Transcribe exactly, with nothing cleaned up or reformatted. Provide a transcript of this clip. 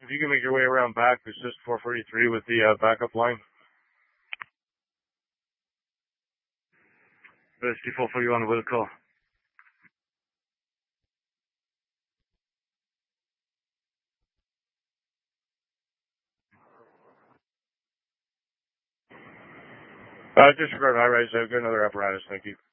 If you can make your way around back, it's just four forty-three with the uh, backup line. Whiskey four forty-one with a call. Uh, disregard high rise. I've got another apparatus. Thank you.